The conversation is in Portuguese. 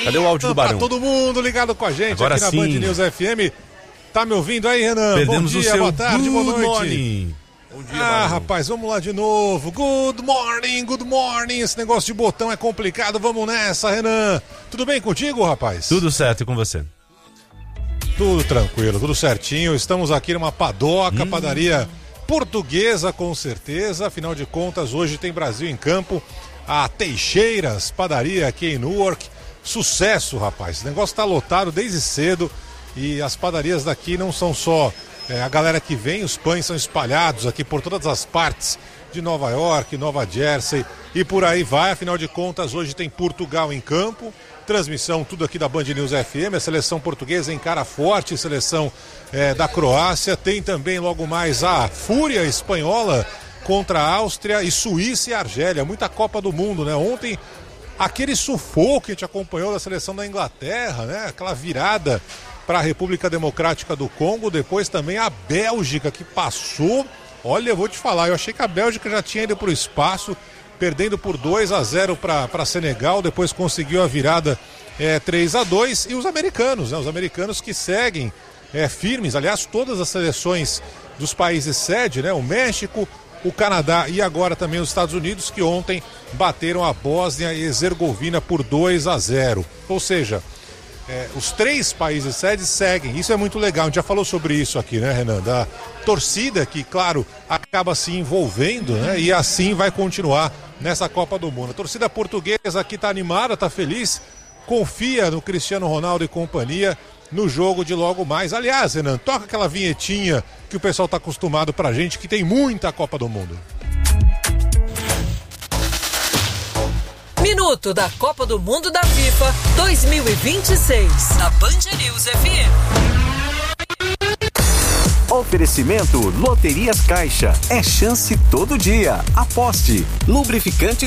Cadê o áudio do Barão? Pra todo mundo ligado com a gente agora aqui na sim. Band News FM. Tá me ouvindo aí, Renan? Perdemos Bom dia, o seu boa tarde, boa noite. Morning. Bom dia, Barão. Rapaz, vamos lá de novo. Good morning. Esse negócio de botão é complicado. Vamos nessa, Renan. Tudo bem contigo, rapaz? Tudo certo, e com você? Tudo tranquilo, tudo certinho. Estamos aqui numa padoca, padaria portuguesa, com certeza. Afinal de contas, hoje tem Brasil em campo. A Teixeiras, padaria aqui em Newark. Sucesso, rapaz. O negócio tá lotado desde cedo. E as padarias daqui não são só a galera que vem, os pães são espalhados aqui por todas as partes de Nova York, Nova Jersey e por aí vai. Afinal de contas, hoje tem Portugal em campo. Transmissão tudo aqui da Band News FM. A seleção portuguesa encara forte, seleção da Croácia. Tem também logo mais a Fúria espanhola contra a Áustria e Suíça e Argélia. Muita Copa do Mundo, né? Ontem, aquele sufoco que a gente acompanhou da seleção da Inglaterra, né? Aquela virada para a República Democrática do Congo. Depois também a Bélgica, que passou. Olha, eu vou te falar, eu achei que a Bélgica já tinha ido para o espaço, perdendo por 2-0 para Senegal. Depois conseguiu a virada 3-2. E os americanos, né? Os americanos que seguem firmes. Aliás, todas as seleções dos países sede, né? O México, o Canadá e agora também os Estados Unidos, que ontem bateram a Bósnia e Herzegovina por 2-0. Ou seja, os três países sedes seguem. Isso é muito legal. A gente já falou sobre isso aqui, né, Renan? Da torcida que, claro, acaba se envolvendo, né? E assim vai continuar nessa Copa do Mundo. A torcida portuguesa aqui tá animada, tá feliz, confia no Cristiano Ronaldo e companhia no jogo de logo mais. Aliás, Renan, toca aquela vinhetinha que o pessoal tá acostumado pra gente, que tem muita Copa do Mundo. Minuto da Copa do Mundo da FIFA 2026, na Band News FM. Oferecimento Loterias Caixa. É chance todo dia. Aposte. Lubrificantes